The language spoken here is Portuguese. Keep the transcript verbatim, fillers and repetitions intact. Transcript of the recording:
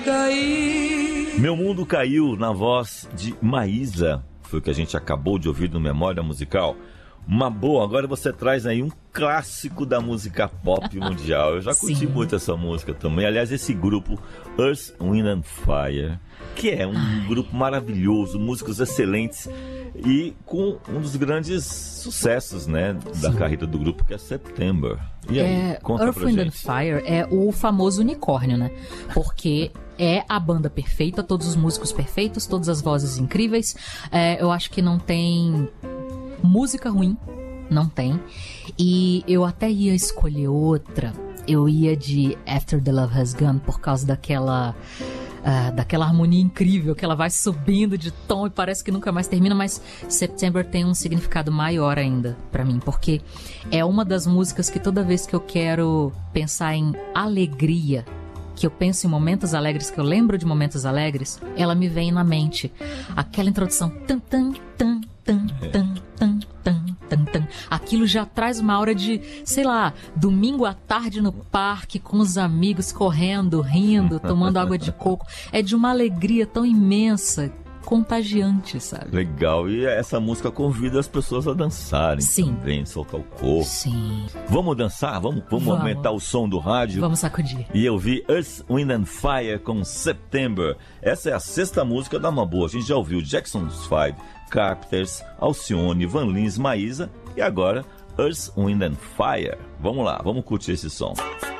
Meu Mundo Caiu, na voz de Maísa. Foi o que a gente acabou de ouvir no Memória Musical. Uma boa, agora você traz aí um clássico da música pop mundial. Eu já curti Sim. muito essa música também. Aliás, esse grupo, Earth, Wind and Fire, que é um Ai. grupo maravilhoso, músicos excelentes e com um dos grandes sucessos, né, da Sim. carreira do grupo, que é September. E aí, é, conta Earth, pra Wind gente. and Fire é o famoso unicórnio, né? Porque é a banda perfeita, todos os músicos perfeitos, todas as vozes incríveis. É, eu acho que não tem música ruim, não tem. E eu até ia escolher outra. Eu ia de After the Love Has Gone por causa daquela uh, daquela harmonia incrível que ela vai subindo de tom e parece que nunca mais termina, mas September tem um significado maior ainda pra mim, porque é uma das músicas que toda vez que eu quero pensar em alegria, que eu penso em momentos alegres, que eu lembro de momentos alegres, ela me vem na mente. Aquela introdução tan tan tan tan tan tan tan tan tan. Aquilo já traz uma aura de, sei lá, domingo à tarde no parque com os amigos correndo, rindo, tomando água de coco. É de uma alegria tão imensa, contagiante, sabe? Legal, e essa música convida as pessoas a dançarem Sim. também, soltar o corpo. Sim. Vamos dançar? Vamos, vamos, Vamos. aumentar o som do rádio? Vamos sacudir. E eu vi Earth, Wind and Fire com September. Essa é a sexta música da Mamboa. A gente já ouviu Jackson's Five, Carpenters, Alcione, Van Lins, Maísa e agora Earth, Wind and Fire. Vamos lá, vamos curtir esse som.